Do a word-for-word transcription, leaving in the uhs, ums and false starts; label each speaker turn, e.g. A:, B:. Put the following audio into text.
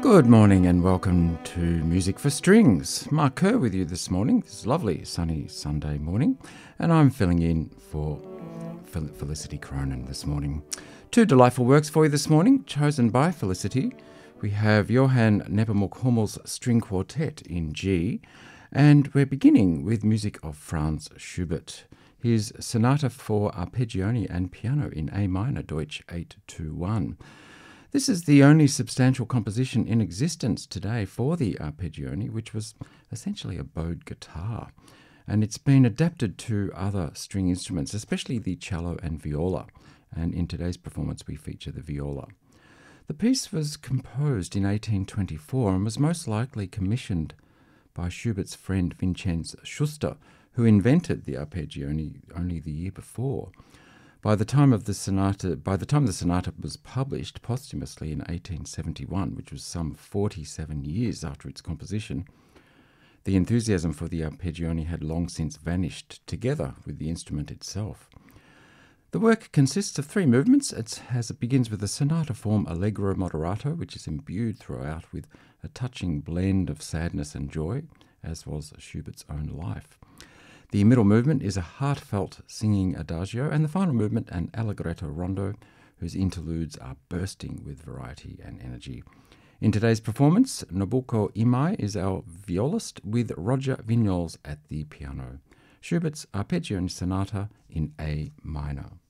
A: Good morning and welcome to Music for Strings. Mark Kerr with you this morning. This lovely sunny Sunday morning, and I'm filling in for Fel- Felicity Cronin this morning. Two delightful works for you this morning, chosen by Felicity. We have Johann Nepomuk Hummel's String Quartet in G, and we're beginning with music of Franz Schubert. His Sonata for Arpeggione and Piano in A minor, Deutsch eight two one. This is the only substantial composition in existence today for the arpeggione, which was essentially a bowed guitar, and it's been adapted to other string instruments, especially the cello and viola, and in today's performance we feature the viola. The piece was composed in eighteen twenty-four and was most likely commissioned by Schubert's friend Vincenz Schuster, who invented the arpeggione only the year before. By the time of the sonata, by the time the sonata was published posthumously in eighteen seventy-one, which was some forty-seven years after its composition, the enthusiasm for the arpeggione had long since vanished, together with the instrument itself. The work consists of three movements. It has it begins with a sonata form allegro moderato, which is imbued throughout with a touching blend of sadness and joy, as was Schubert's own life. The middle movement is a heartfelt singing adagio, and the final movement an allegretto rondo, whose interludes are bursting with variety and energy. In today's performance, Nobuko Imai is our violist, with Roger Vignoles at the piano. Schubert's Arpeggione Sonata in A minor.